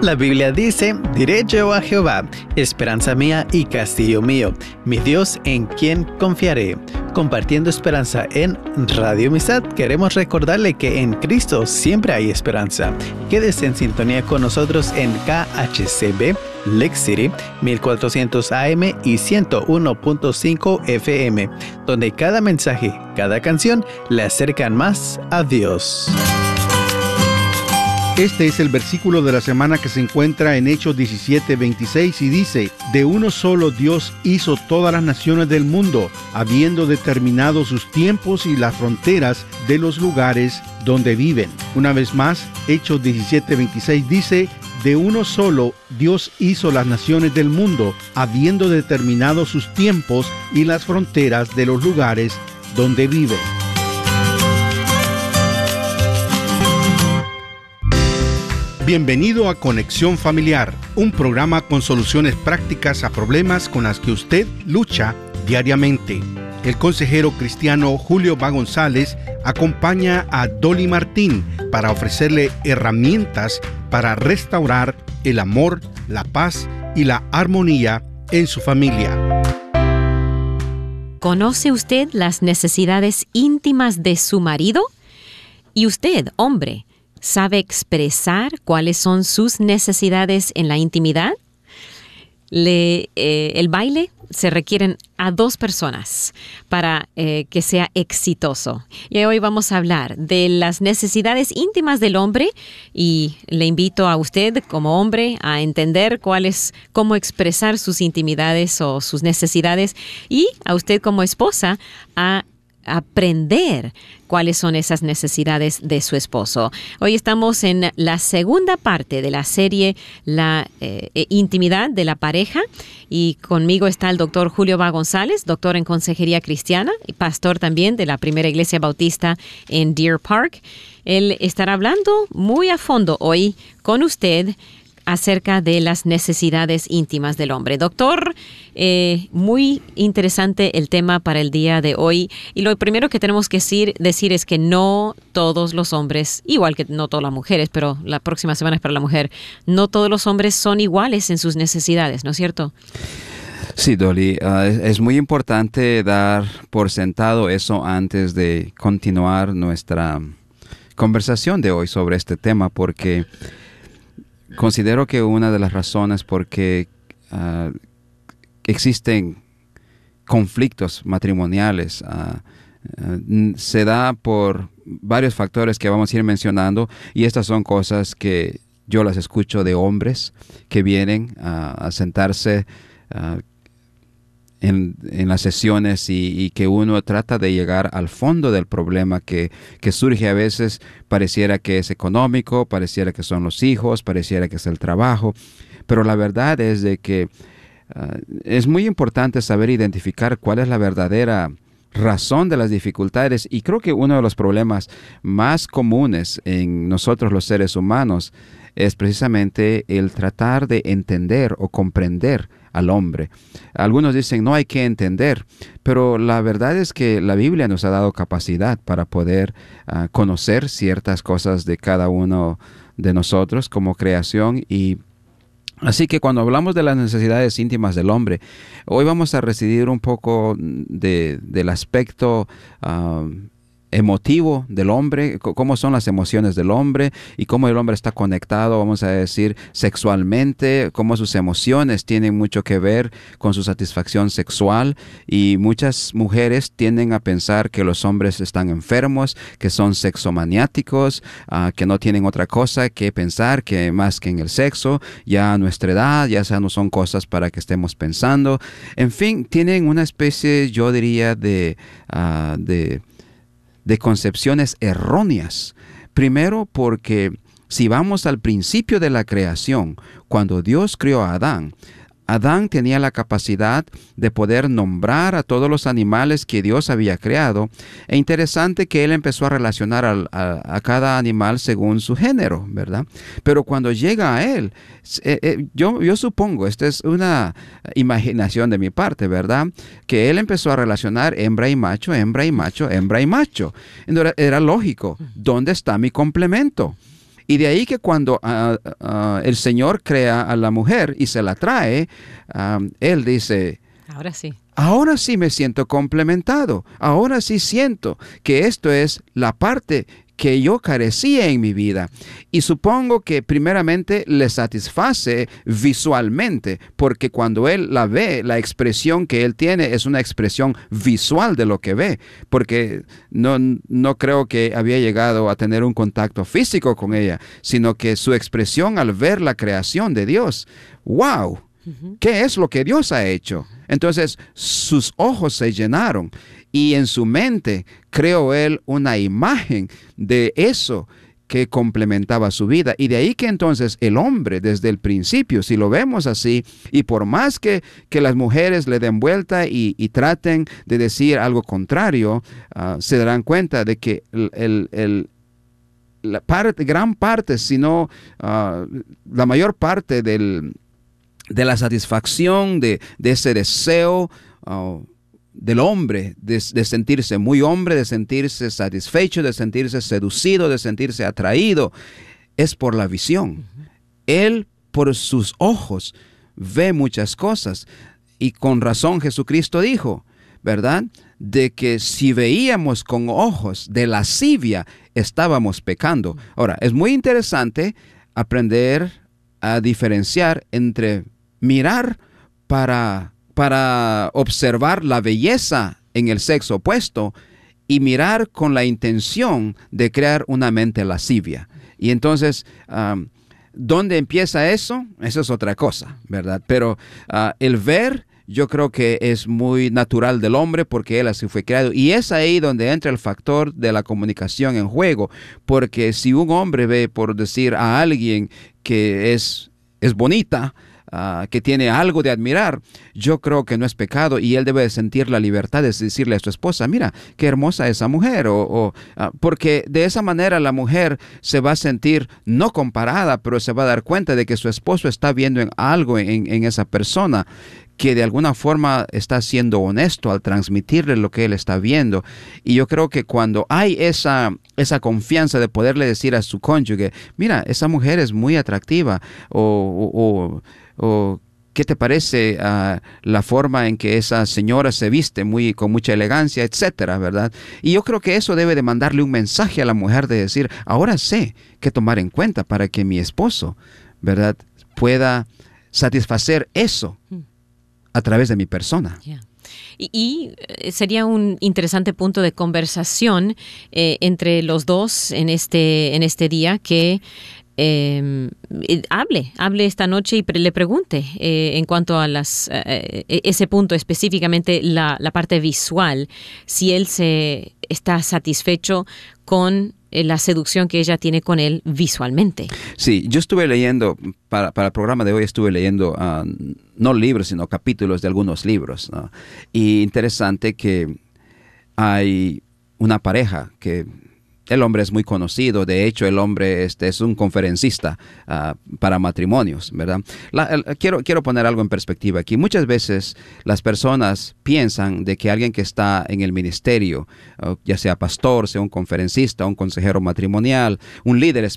La Biblia dice, diré yo a Jehová, esperanza mía y castillo mío, mi Dios en quien confiaré. Compartiendo esperanza en Radio Amistad, queremos recordarle que en Cristo siempre hay esperanza. Quédese en sintonía con nosotros en KHCB, Lake City, 1400 AM y 101.5 FM, donde cada mensaje, cada canción le acercan más a Dios. Este es el versículo de la semana que se encuentra en Hechos 17:26 y dice: de uno solo Dios hizo todas las naciones del mundo, habiendo determinado sus tiempos y las fronteras de los lugares donde viven. Una vez más, Hechos 17:26 dice: de uno solo Dios hizo las naciones del mundo, habiendo determinado sus tiempos y las fronteras de los lugares donde viven. Bienvenido a Conexión Familiar, un programa con soluciones prácticas a problemas con las que usted lucha diariamente. El consejero cristiano Julio Va González acompaña a Dolly Martín para ofrecerle herramientas para restaurar el amor, la paz y la armonía en su familia. ¿Conoce usted las necesidades íntimas de su marido? ¿Y usted, hombre, sabe expresar cuáles son sus necesidades en la intimidad? El baile se requieren a 2 personas para que sea exitoso. Y hoy vamos a hablar de las necesidades íntimas del hombre y le invito a usted como hombre a entender cómo expresar sus intimidades o sus necesidades, y a usted como esposa a aprender cuáles son esas necesidades de su esposo. Hoy estamos en la segunda parte de la serie La intimidad de la pareja, y conmigo está el doctor Julio Va González, doctor en consejería cristiana y pastor también de la Primera Iglesia Bautista en Deer Park. Él estará hablando muy a fondo hoy con usted acerca de las necesidades íntimas del hombre. Doctor, muy interesante el tema para el día de hoy. Y lo primero que tenemos que decir es que no todos los hombres, igual que no todas las mujeres, pero la próxima semana es para la mujer, no todos los hombres son iguales en sus necesidades, ¿no es cierto? Sí, Dolly, es muy importante dar por sentado eso antes de continuar nuestra conversación de hoy sobre este tema, porque considero que una de las razones por qué existen conflictos matrimoniales se da por varios factores que vamos a ir mencionando, y estas son cosas que yo las escucho de hombres que vienen a sentarse en las sesiones y que uno trata de llegar al fondo del problema que surge a veces. Pareciera que es económico, pareciera que son los hijos, pareciera que es el trabajo, pero la verdad es de que es muy importante saber identificar cuál es la verdadera razón de las dificultades, y creo que uno de los problemas más comunes en nosotros los seres humanos es precisamente el tratar de entender o comprender al hombre. Algunos dicen no hay que entender, pero la verdad es que la Biblia nos ha dado capacidad para poder conocer ciertas cosas de cada uno de nosotros como creación. Y así que cuando hablamos de las necesidades íntimas del hombre, hoy vamos a residir un poco del aspecto emotivo del hombre, cómo son las emociones del hombre y cómo el hombre está conectado, vamos a decir, sexualmente, cómo sus emociones tienen mucho que ver con su satisfacción sexual, y muchas mujeres tienden a pensar que los hombres están enfermos, que son sexomaniáticos, que no tienen otra cosa que pensar que más que en el sexo. Ya a nuestra edad ya no son cosas para que estemos pensando. En fin, tienen una especie, yo diría, de concepciones erróneas. Primero, porque si vamos al principio de la creación, cuando Dios creó a Adán tenía la capacidad de poder nombrar a todos los animales que Dios había creado. E interesante que él empezó a relacionar a cada animal según su género, ¿verdad? Pero cuando llega a él, yo supongo, esta es una imaginación de mi parte, ¿verdad? Que él empezó a relacionar hembra y macho, hembra y macho, hembra y macho. Entonces, era lógico, ¿dónde está mi complemento? Y de ahí que cuando el Señor crea a la mujer y se la trae, Él dice, ahora sí me siento complementado, ahora sí siento que esto es la parte que yo carecía en mi vida. Y supongo que primeramente le satisface visualmente, porque cuando él la ve, la expresión que él tiene es una expresión visual de lo que ve, porque no creo que había llegado a tener un contacto físico con ella, sino que su expresión al ver la creación de Dios, ¡wow! ¿Qué es lo que Dios ha hecho? Entonces sus ojos se llenaron y en su mente creó él una imagen de eso que complementaba su vida. Y de ahí que entonces el hombre desde el principio, si lo vemos así, y por más que las mujeres le den vuelta y traten de decir algo contrario, se darán cuenta de que gran parte, si no la mayor parte de la satisfacción de ese deseo del hombre, de sentirse muy hombre, de sentirse satisfecho, de sentirse seducido, de sentirse atraído, es por la visión. Él, por sus ojos, ve muchas cosas. Y con razón Jesucristo dijo, ¿verdad?, de que si veíamos con ojos de lascivia, estábamos pecando. Ahora, es muy interesante aprender a diferenciar entre mirar para observar la belleza en el sexo opuesto y mirar con la intención de crear una mente lascivia. Y entonces, ¿dónde empieza eso? Eso es otra cosa, ¿verdad? Pero el ver, yo creo que es muy natural del hombre porque él así fue creado. Y es ahí donde entra el factor de la comunicación en juego. Porque si un hombre ve, por decir, a alguien que es bonita, que tiene algo de admirar, yo creo que no es pecado y él debe de sentir la libertad de decirle a su esposa, mira, qué hermosa esa mujer, porque de esa manera la mujer se va a sentir no comparada, pero se va a dar cuenta de que su esposo está viendo algo en esa persona que de alguna forma está siendo honesto al transmitirle lo que él está viendo. Y yo creo que cuando hay esa confianza de poderle decir a su cónyuge, mira, esa mujer es muy atractiva, o ¿qué te parece la forma en que esa señora se viste con mucha elegancia, etcétera, ¿verdad? Y yo creo que eso debe de mandarle un mensaje a la mujer de decir, ahora sé qué tomar en cuenta para que mi esposo, ¿verdad?, pueda satisfacer eso a través de mi persona. Yeah. Y sería un interesante punto de conversación entre los dos en este día que hable esta noche y le pregunte en cuanto a ese punto específicamente, la parte visual, si él se está satisfecho con la seducción que ella tiene con él visualmente. Sí, yo estuve leyendo, para el programa de hoy estuve leyendo no libros, sino capítulos de algunos libros, ¿no? Y interesante que hay una pareja que el hombre es muy conocido, de hecho el hombre es un conferencista para matrimonios, ¿verdad? Quiero poner algo en perspectiva aquí. Muchas veces las personas piensan de que alguien que está en el ministerio, ya sea pastor, sea un conferencista, un consejero matrimonial, un líder